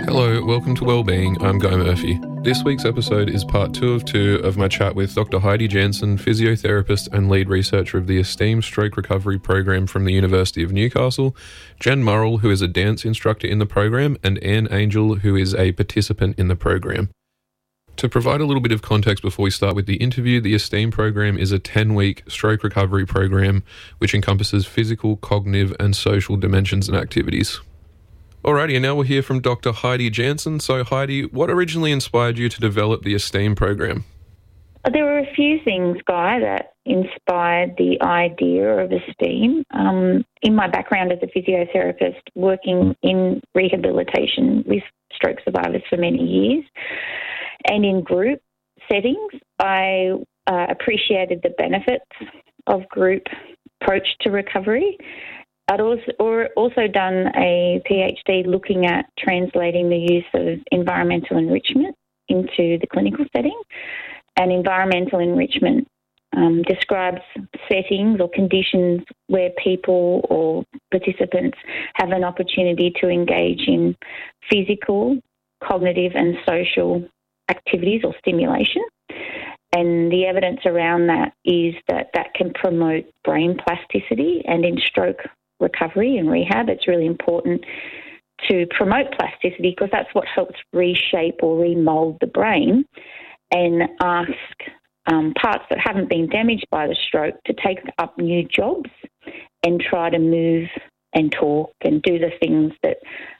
Hello, welcome to Wellbeing. I'm Guy Murphy. This week's episode is part 2 of 2 of my chat with Dr. Heidi Jansen, physiotherapist and lead researcher of the esteemed stroke recovery program from the University of Newcastle, Jen Murrell, who is a dance instructor in the program, and Anne Angel, who is a participant in the program. To provide a little bit of context before we start with the interview, the esteemed program is a 10-week stroke recovery program which encompasses physical, cognitive and social dimensions and activities. Alrighty, and now we'll hear from Dr. Heidi Jansen. So Heidi, what originally inspired you to develop the esteemed program? There were a few things, Guy, that inspired the idea of esteem. In my background as a physiotherapist, working in rehabilitation with stroke survivors for many years, and in group settings, I appreciated the benefits of group approach to recovery. I'd also done a PhD looking at translating the use of environmental enrichment into the clinical setting. And environmental enrichment describes settings or conditions where people or participants have an opportunity to engage in physical, cognitive and social activities or stimulation. And the evidence around that is that can promote brain plasticity, and in stroke recovery and rehab, it's really important to promote plasticity because that's what helps reshape or remould the brain and ask parts that haven't been damaged by the stroke to take up new jobs and try to move and talk and do the things that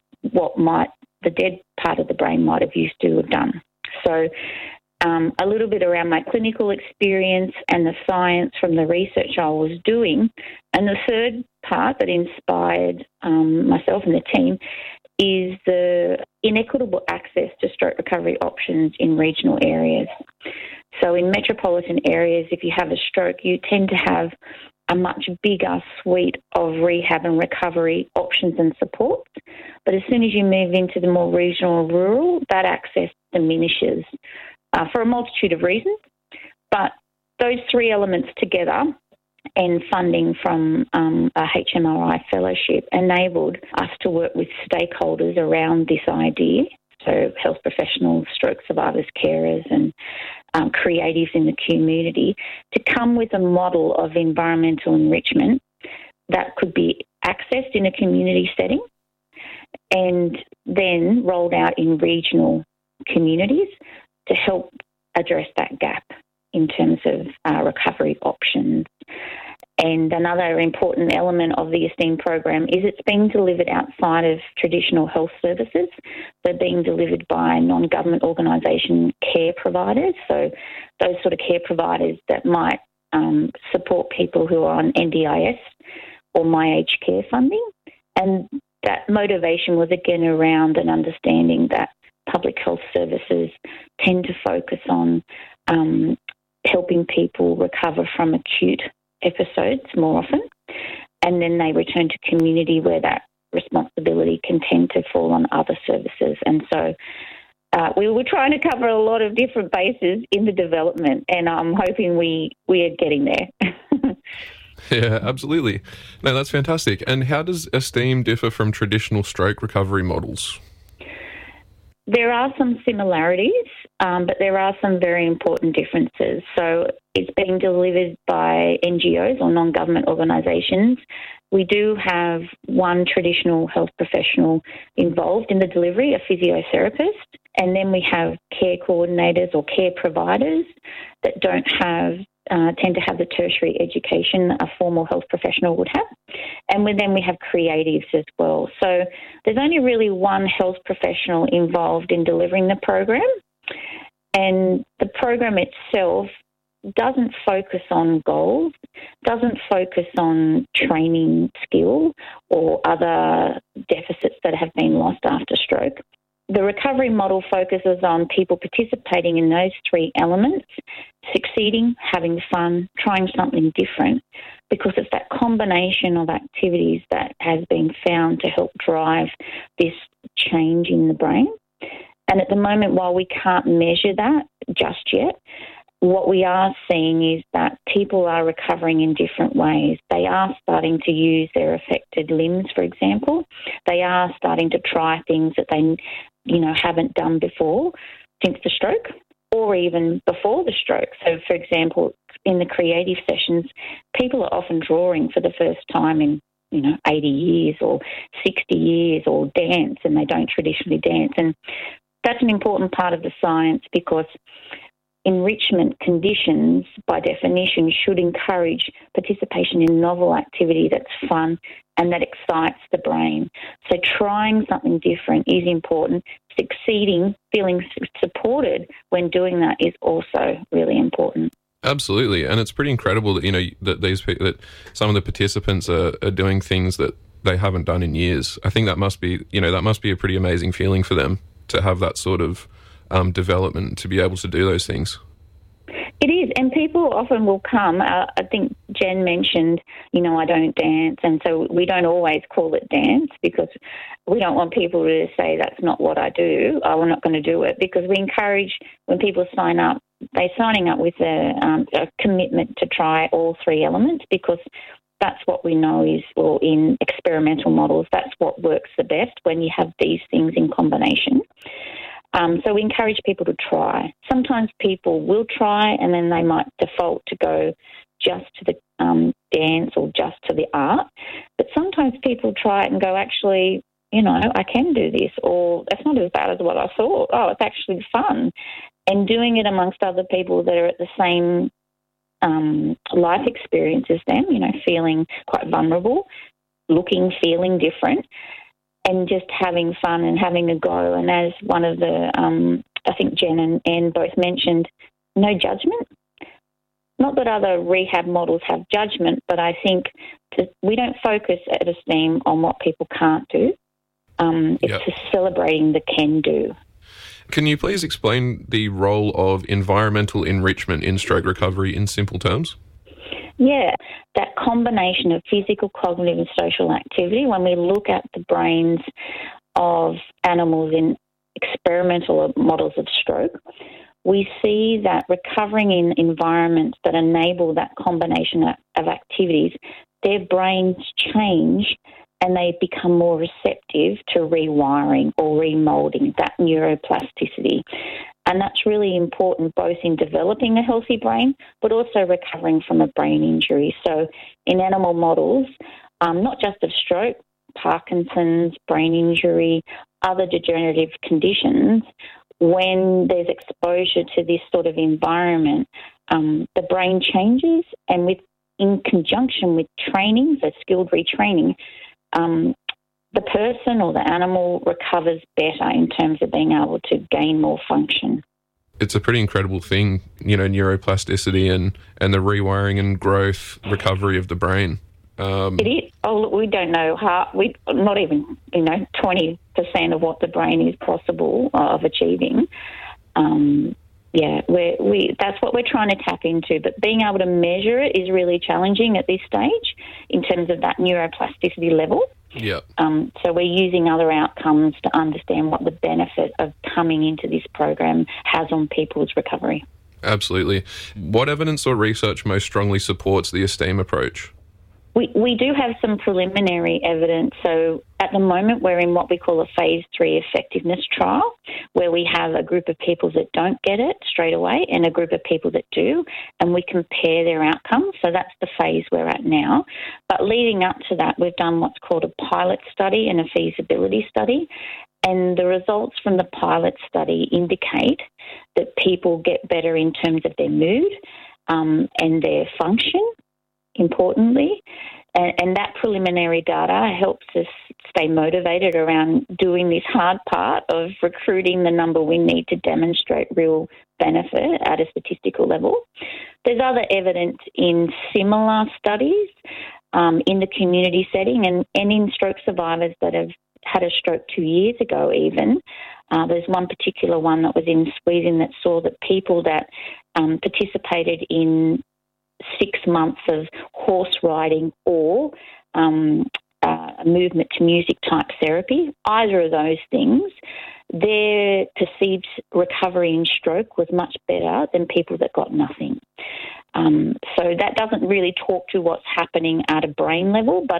the dead part of the brain might have used to have done. So a little bit around my clinical experience and the science from the research I was doing. And the third part that inspired myself and the team is the inequitable access to stroke recovery options in regional areas. So in metropolitan areas, if you have a stroke, you tend to have a much bigger suite of rehab and recovery options and supports. But as soon as you move into the more regional or rural, that access diminishes for a multitude of reasons. But those three elements together and funding from a HMRI fellowship enabled us to work with stakeholders around this idea, so health professionals, stroke survivors, carers and creatives in the community, to come with a model of environmental enrichment that could be accessed in a community setting and then rolled out in regional communities to help address that gap in terms of recovery options. And another important element of the esteemed program is it's being delivered outside of traditional health services. They're being delivered by non-government organisation care providers, so those sort of care providers that might support people who are on NDIS or My Aged Care funding. And that motivation was again around an understanding that public health services tend to focus on helping people recover from acute episodes more often, and then they return to community where that responsibility can tend to fall on other services. And so we were trying to cover a lot of different bases in the development, and I'm hoping we are getting there. Yeah, absolutely. No, that's fantastic. And how does esteem differ from traditional stroke recovery models? There are some similarities, but there are some very important differences. So it's being delivered by NGOs or non-government organisations. We do have one traditional health professional involved in the delivery, a physiotherapist, and then we have care coordinators or care providers that don't have tend to have the tertiary education a formal health professional would have. And then we have creatives as well. So there's only really one health professional involved in delivering the program. And the program itself doesn't focus on goals, doesn't focus on training skill or other deficits that have been lost after stroke. The recovery model focuses on people participating in those three elements, succeeding, having fun, trying something different, because it's that combination of activities that has been found to help drive this change in the brain. And at the moment, while we can't measure that just yet, what we are seeing is that people are recovering in different ways. They are starting to use their affected limbs, for example. They are starting to try things that they haven't done before since the stroke or even before the stroke. So, for example, in the creative sessions, people are often drawing for the first time in 80 years or 60 years or dance, and they don't traditionally dance. And that's an important part of the science because enrichment conditions, by definition, should encourage participation in novel activity that's fun and that excites the brain. So trying something different is important. Succeeding, feeling supported when doing that is also really important. Absolutely, and it's pretty incredible that that some of the participants are doing things that they haven't done in years. I think that must be a pretty amazing feeling for them to have that sort of development, to be able to do those things. It is, and people often will come. I think Jen mentioned, I don't dance, and so we don't always call it dance because we don't want people to say that's not what I do. We're not going to do it, because we encourage when people sign up, they're signing up with a commitment to try all three elements, because that's what we know is, or in experimental models, that's what works the best when you have these things in combination. So we encourage people to try. Sometimes people will try and then they might default to go just to the dance or just to the art. But sometimes people try it and go, actually, I can do this, or it's not as bad as what I thought. Oh, it's actually fun. And doing it amongst other people that are at the same life experience as them, feeling quite vulnerable, feeling different, and just having fun and having a go. And as one of the, I think Jen and Anne both mentioned, no judgment. Not that other rehab models have judgment, but I think we don't focus at Esteem on what people can't do. It's just celebrating the can do. Can you please explain the role of environmental enrichment in stroke recovery in simple terms? Yeah, that combination of physical, cognitive and social activity, when we look at the brains of animals in experimental models of stroke, we see that recovering in environments that enable that combination of activities, their brains change and they become more receptive to rewiring or remoulding, that neuroplasticity. And that's really important both in developing a healthy brain but also recovering from a brain injury. So in animal models, not just of stroke, Parkinson's, brain injury, other degenerative conditions, when there's exposure to this sort of environment, the brain changes, and in conjunction with training, so skilled retraining, the person or the animal recovers better in terms of being able to gain more function. It's a pretty incredible thing, neuroplasticity and the rewiring and growth, recovery of the brain. It is. Oh, look, we don't know not even 20% of what the brain is possible of achieving. That's what we're trying to tap into. But being able to measure it is really challenging at this stage in terms of that neuroplasticity level. Yeah. So we're using other outcomes to understand what the benefit of coming into this program has on people's recovery. Absolutely. What evidence or research most strongly supports the Esteem approach? We do have some preliminary evidence. So at the moment, we're in what we call a phase 3 effectiveness trial, where we have a group of people that don't get it straight away and a group of people that do, and we compare their outcomes. So that's the phase we're at now. But leading up to that, we've done what's called a pilot study and a feasibility study. And the results from the pilot study indicate that people get better in terms of their mood and their function, importantly. And that preliminary data helps us stay motivated around doing this hard part of recruiting the number we need to demonstrate real benefit at a statistical level. There's other evidence in similar studies in the community setting and in stroke survivors that have had a stroke 2 years ago even. There's one particular one that was in Sweden that saw that people that participated in 6 months of horse riding or movement to music type therapy, either of those things, their perceived recovery in stroke was much better than people that got nothing. So that doesn't really talk to what's happening at a brain level, but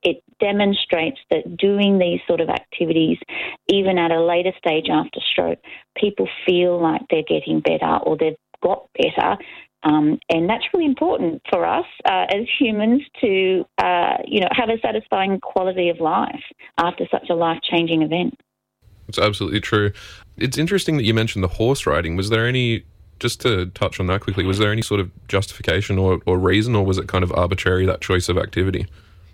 it demonstrates that doing these sort of activities, even at a later stage after stroke, people feel like they're getting better or they've got better. And that's really important for us as humans to, have a satisfying quality of life after such a life-changing event. It's absolutely true. It's interesting that you mentioned the horse riding. Was there any, just to touch on that quickly, was there any sort of justification or reason, or was it kind of arbitrary, that choice of activity?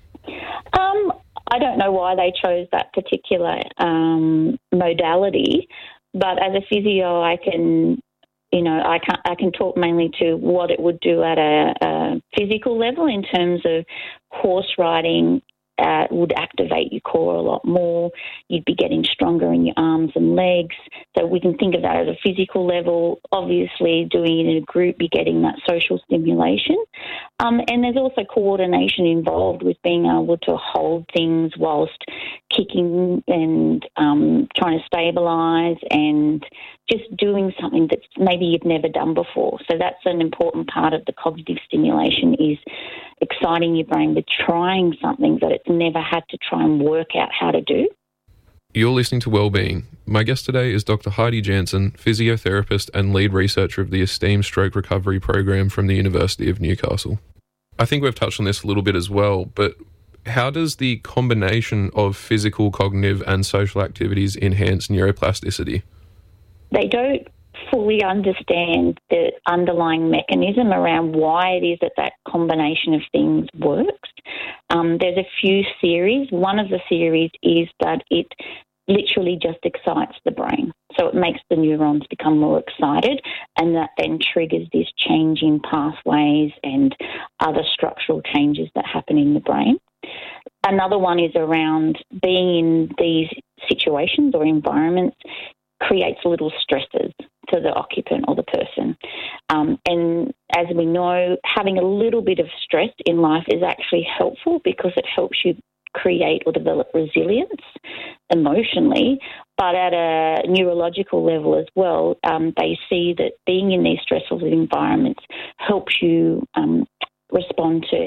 I don't know why they chose that particular modality, but as a physio, I can talk mainly to what it would do at a physical level in terms of horse riding. Would activate your core a lot more. You'd be getting stronger in your arms and legs. So we can think of that at a physical level. Obviously, doing it in a group, you're getting that social stimulation. And there's also coordination involved with being able to hold things whilst kicking and trying to stabilise and just doing something that maybe you've never done before. So that's an important part of the cognitive stimulation, is exciting your brain with trying something that it's never had to try and work out how to do. You're listening to Wellbeing. My guest today is Dr. Heidi Jansen, physiotherapist and lead researcher of the Esteem Stroke Recovery Program from the University of Newcastle. I think we've touched on this a little bit as well, but how does the combination of physical, cognitive and social activities enhance neuroplasticity? They don't fully understand the underlying mechanism around why it is that combination of things works. There's a few theories. One of the theories is that it literally just excites the brain. So it makes the neurons become more excited, and that then triggers this change in pathways and other structural changes that happen in the brain. Another one is around being in these situations or environments creates little stresses to the occupant or the person. And as we know, having a little bit of stress in life is actually helpful because it helps you create or develop resilience emotionally, but at a neurological level as well, they see that being in these stressful environments helps you respond to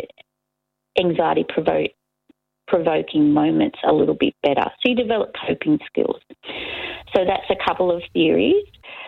anxiety-provoking moments a little bit better. So you develop coping skills. So that's a couple of theories.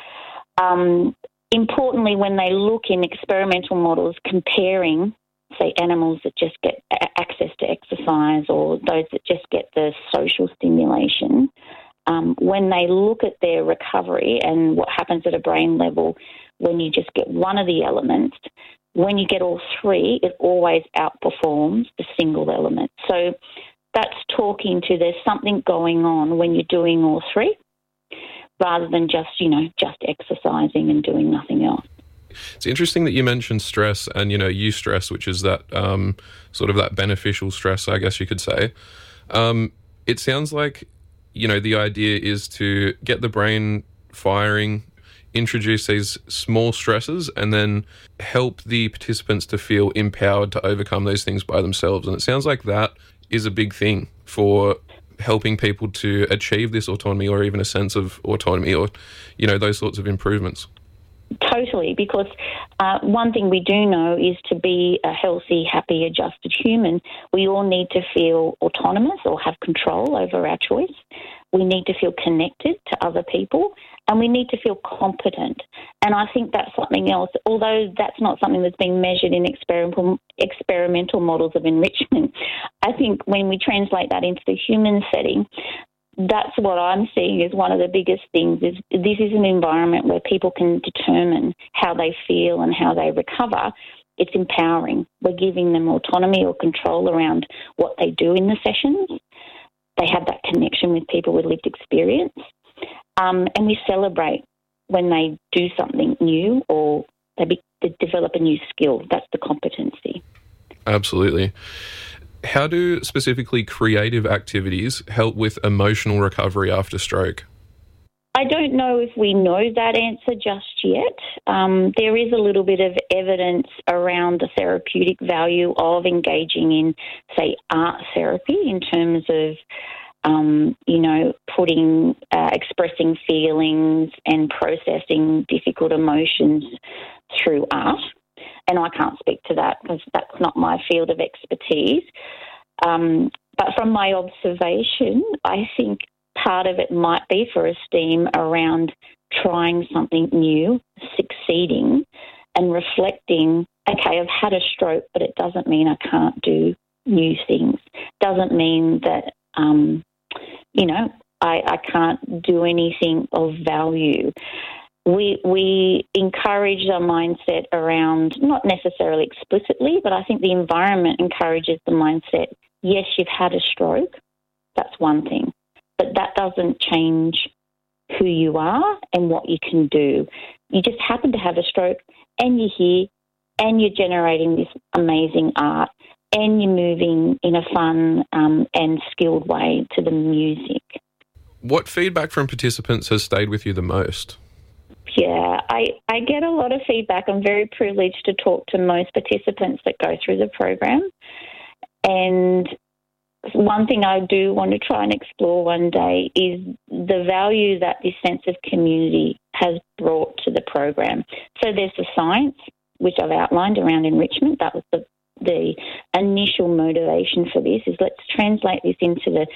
Importantly, when they look in experimental models comparing, say, animals that just get access to exercise or those that just get the social stimulation, when they look at their recovery and what happens at a brain level when you just get one of the elements, when you get all three, it always outperforms the single element. So that's talking to there's something going on when you're doing all three, rather than just exercising and doing nothing else. It's interesting that you mentioned stress and, eustress, which is that sort of that beneficial stress, I guess you could say. It sounds like, the idea is to get the brain firing, introduce these small stresses, and then help the participants to feel empowered to overcome those things by themselves. And it sounds like that is a big thing for helping people to achieve this autonomy or even a sense of autonomy or, those sorts of improvements. Totally, because one thing we do know is to be a healthy, happy, adjusted human, we all need to feel autonomous or have control over our choice. We need to feel connected to other people, and we need to feel competent. And I think that's something else, although that's not something that's been measured in experimental models of enrichment. I think when we translate that into the human setting, that's what I'm seeing is one of the biggest things is this is an environment where people can determine how they feel and how they recover. It's empowering. We're giving them autonomy or control around what they do in the sessions. They have that connection with people with lived experience. And we celebrate when they do something new or they develop a new skill. That's the competency. Absolutely. How do specifically creative activities help with emotional recovery after stroke? I don't know if we know that answer just yet. There is a little bit of evidence around the therapeutic value of engaging in, say, art therapy in terms of, expressing feelings and processing difficult emotions through art. And I can't speak to that because that's not my field of expertise. But from my observation, I think part of it might be for Esteem around trying something new, succeeding, and reflecting, okay, I've had a stroke, but it doesn't mean I can't do new things. Doesn't mean that, I can't do anything of value. We encourage the mindset around, not necessarily explicitly, but I think the environment encourages the mindset, yes, you've had a stroke, that's one thing, but that doesn't change who you are and what you can do. You just happen to have a stroke and you're here and you're generating this amazing art and you're moving in a fun and skilled way to the music. What feedback from participants has stayed with you the most? Yeah, I get a lot of feedback. I'm very privileged to talk to most participants that go through the program. And one thing I do want to try and explore one day is the value that this sense of community has brought to the program. So there's the science, which I've outlined around enrichment. That was the initial motivation for this, is let's translate this into the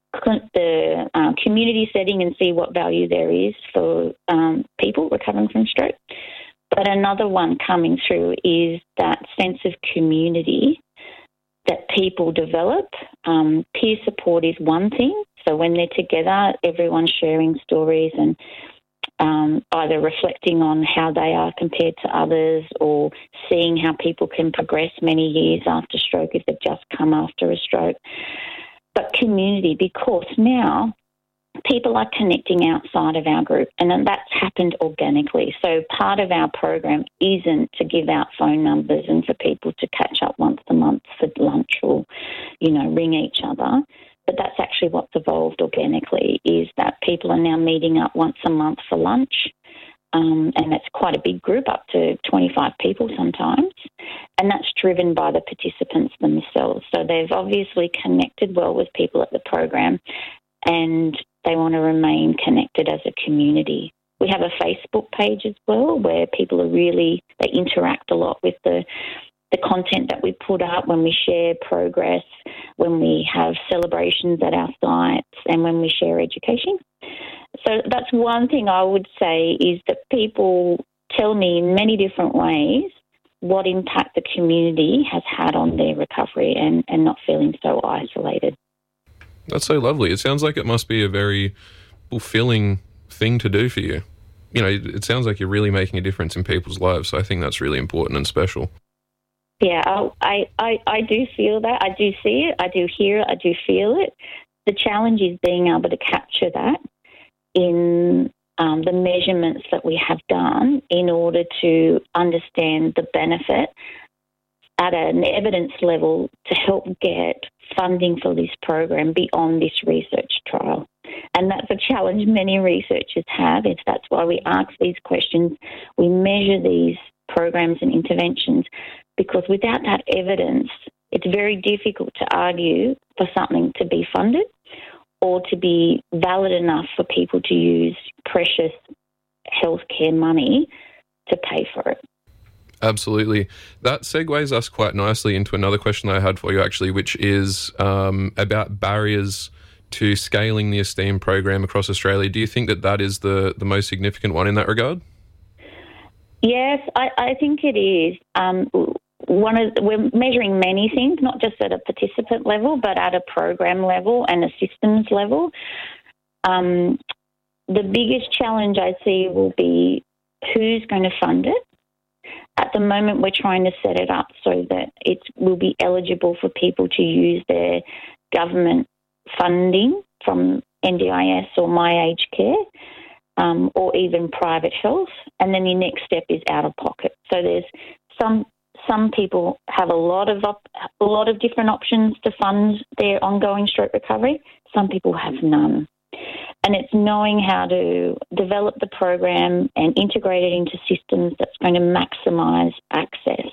community setting and see what value there is for people recovering from stroke. But another one coming through is that sense of community that people develop. Peer support is one thing. So when they're together, everyone's sharing stories and either reflecting on how they are compared to others or seeing how people can progress many years after stroke if they've just come after a stroke. But community, because now people are connecting outside of our group, and that's happened organically. So part of our program isn't to give out phone numbers and for people to catch up once a month for lunch or, ring each other. But that's actually what's evolved organically, is that people are now meeting up once a month for lunch. And that's quite a big group, up to 25 people sometimes. And that's driven by the participants themselves. So they've obviously connected well with people at the program and they want to remain connected as a community. We have a Facebook page as well where people they interact a lot with the content that we put up when we share progress, when we have celebrations at our sites, and when we share education. So that's one thing I would say, is that people tell me in many different ways what impact the community has had on their recovery and not feeling so isolated. That's so lovely. It sounds like it must be a very fulfilling thing to do for you. It sounds like you're really making a difference in people's lives. So I think that's really important and special. Yeah, I do feel that. I do see it. I do hear it. I do feel it. The challenge is being able to capture that in the measurements that we have done in order to understand the benefit at an evidence level to help get funding for this program beyond this research trial. And that's a challenge many researchers have. That's why we ask these questions. We measure these programs and interventions, because without that evidence, it's very difficult to argue for something to be funded or to be valid enough for people to use precious healthcare money to pay for it. Absolutely. That segues us quite nicely into another question I had for you, actually, which is about barriers to scaling the Esteem program across Australia. Do you think that is the most significant one in that regard? Yes, I think it is. We're measuring many things, not just at a participant level, but at a program level and a systems level. The biggest challenge I see will be who's going to fund it. At the moment, we're trying to set it up so that it will be eligible for people to use their government funding from NDIS or My Aged Care, or even private health. And then the next step is out of pocket. So there's some people have a lot of different options to fund their ongoing stroke recovery. Some people have none. And it's knowing how to develop the program and integrate it into systems that's going to maximise access.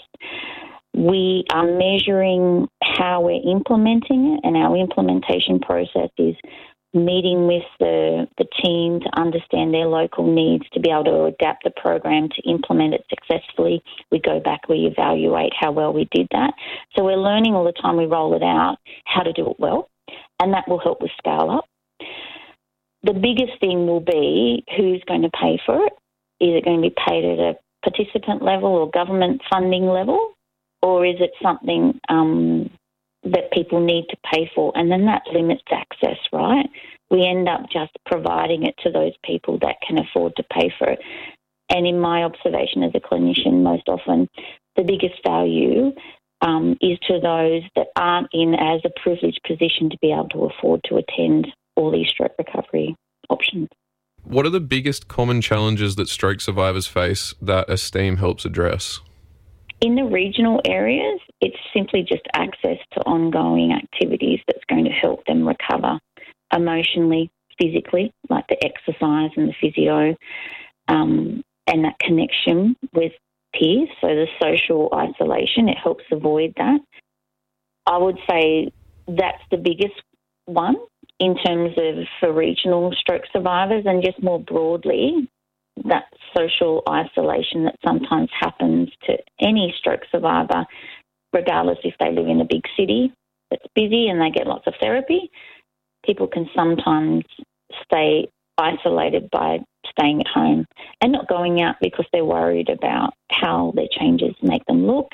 We are measuring how we're implementing it, and our implementation process is meeting with the team to understand their local needs, to be able to adapt the program to implement it successfully. We go back, we evaluate how well we did that. So we're learning all the time we roll it out how to do it well and that will help with scale up. The biggest thing will be who's going to pay for it. Is it going to be paid at a participant level or government funding level, or is it something that people need to pay for? And then that limits access, right? We end up just providing it to those people that can afford to pay for it. And in my observation as a clinician, most often the biggest value is to those that aren't in as a privileged position to be able to afford to attend all these stroke recovery options. What are the biggest common challenges that stroke survivors face that Esteem helps address? In the regional areas, it's simply just access to ongoing activities that's going to help them recover emotionally, physically, like the exercise and the physio, and that connection with peers. So the social isolation, it helps avoid that. I would say that's the biggest one in terms of for regional stroke survivors, and just more broadly, that social isolation that sometimes happens to any stroke survivor, regardless if they live in a big city that's busy and they get lots of therapy. People can sometimes stay isolated by staying at home and not going out because they're worried about how their changes make them look.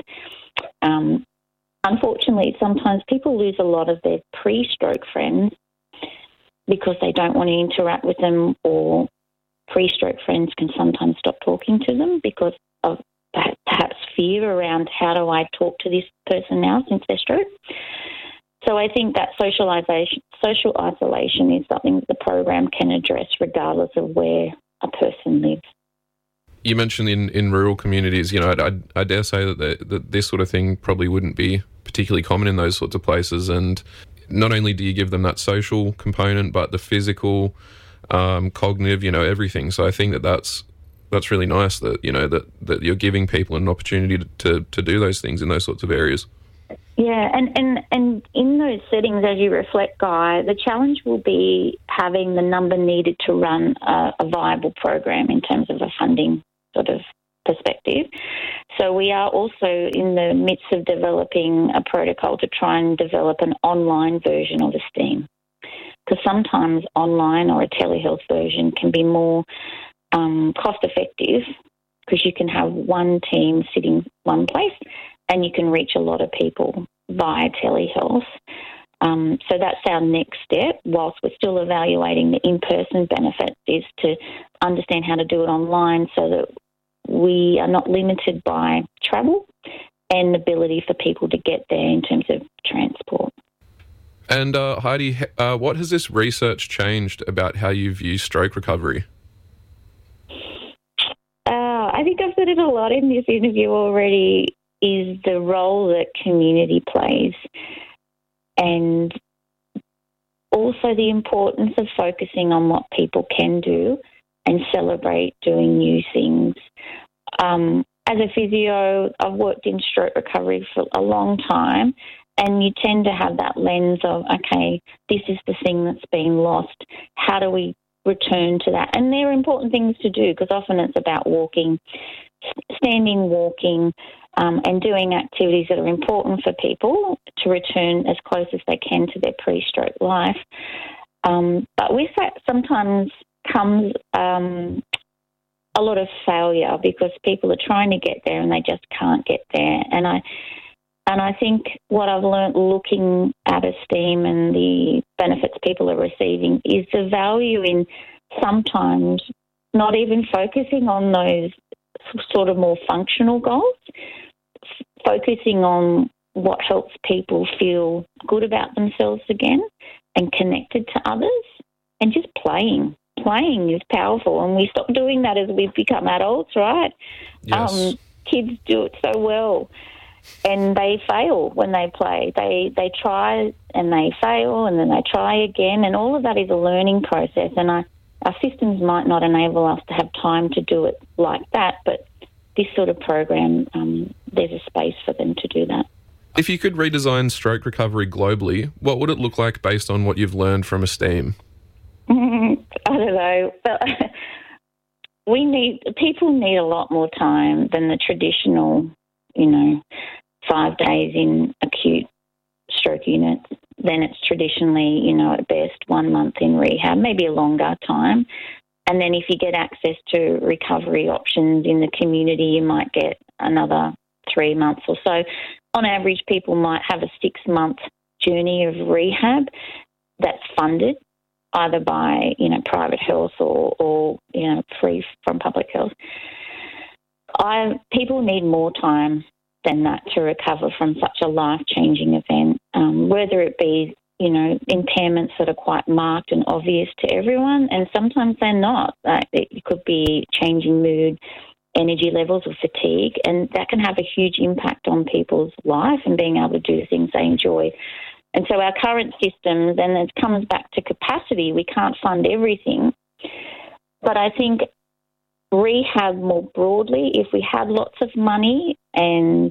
Unfortunately, sometimes people lose a lot of their pre-stroke friends because they don't want to interact with them, or pre-stroke friends can sometimes stop talking to them because of perhaps fear around how do I talk to this person now since they're stroke. So I think that social isolation is something that the program can address regardless of where a person lives. You mentioned in rural communities, I dare say that this sort of thing probably wouldn't be particularly common in those sorts of places. And not only do you give them that social component, but the physical, cognitive, everything. So I think that's really nice that, that you're giving people an opportunity to do those things in those sorts of areas. Yeah, and in those settings, as you reflect, Guy, the challenge will be having the number needed to run a viable program in terms of a funding sort of perspective. So we are also in the midst of developing a protocol to try and develop an online version of Esteem, because sometimes online or a telehealth version can be more cost-effective because you can have one team sitting one place and you can reach a lot of people via telehealth. So that's our next step, whilst we're still evaluating the in-person benefits, is to understand how to do it online so that we are not limited by travel and the ability for people to get there in terms of transport. And Heidi, what has this research changed about how you view stroke recovery? I think I've said it a lot in this interview already, is the role that community plays, and also the importance of focusing on what people can do and celebrate doing new things. As a physio, I've worked in stroke recovery for a long time, and you tend to have that lens of, okay, this is the thing that's been lost. How do we return to that? And they're important things to do, because often it's about walking, standing, walking, and doing activities that are important for people to return as close as they can to their pre-stroke life. But with that sometimes comes a lot of failure, because people are trying to get there and they just can't get there. And I think what I've learnt looking at Esteem and the benefits people are receiving is the value in sometimes not even focusing on those sort of more functional goals, focusing on what helps people feel good about themselves again and connected to others, and just playing. Playing is powerful, and we stop doing that as we become adults, right? Yes. Kids do it so well, and they fail when they play. They try and they fail, and then they try again, and all of that is a learning process. And our systems might not enable us to have time to do it like that, but this sort of program, there's a space for them to do that. If you could redesign stroke recovery globally, what would it look like based on what you've learned from Esteem? I don't know. But people need a lot more time than the traditional, 5 days in acute stroke units. then it's traditionally, at best 1 month in rehab, maybe a longer time. And then if you get access to recovery options in the community, you might get another 3 months or so. On average, people might have a 6-month journey of rehab that's funded either by, private health or free from public health. People need more time than that to recover from such a life-changing event, whether it be, impairments that are quite marked and obvious to everyone, and sometimes they're not. It could be changing mood, energy levels or fatigue, and that can have a huge impact on people's life and being able to do the things they enjoy. And so our current systems, and it comes back to capacity, we can't fund everything. But I think rehab more broadly, if we had lots of money and,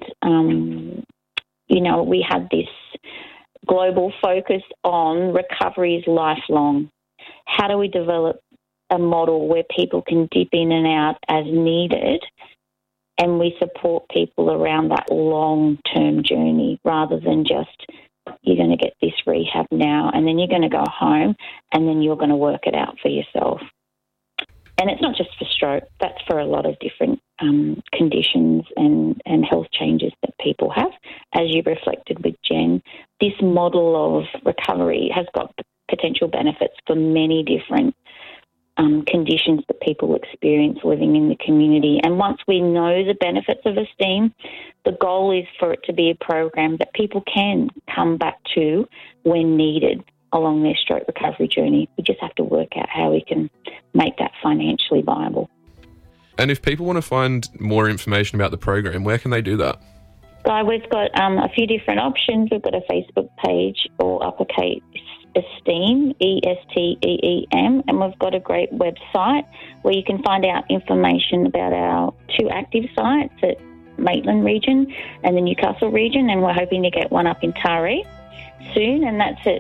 we had this global focus on recovery is lifelong, how do we develop a model where people can dip in and out as needed, and we support people around that long-term journey rather than just you're going to get this rehab now and then you're going to go home and then you're going to work it out for yourself. And it's not just for stroke, that's for a lot of different conditions and health changes that people have. As you reflected with Jen, this model of recovery has got potential benefits for many different conditions that people experience living in the community. And once we know the benefits of Esteem, the goal is for it to be a program that people can come back to when needed along their stroke recovery journey. We just have to work out how we can make that financially viable. And if people want to find more information about the program, where can they do that? Guy, we've got a few different options. We've got a Facebook page, or uppercase Esteem, ESTEEM, and we've got a great website where you can find out information about our 2 active sites at Maitland region and the Newcastle region, and we're hoping to get one up in Taree soon, and that's at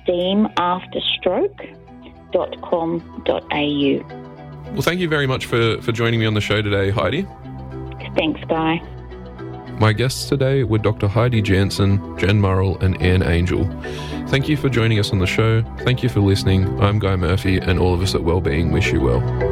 esteemafterstroke.com.au. Well, thank you very much for joining me on the show today, Heidi. Thanks, Guy. My guests today were Dr. Heidi Jansen, Jen Murrell and Anne Angel. Thank you for joining us on the show. Thank you for listening. I'm Guy Murphy, and all of us at Wellbeing wish you well.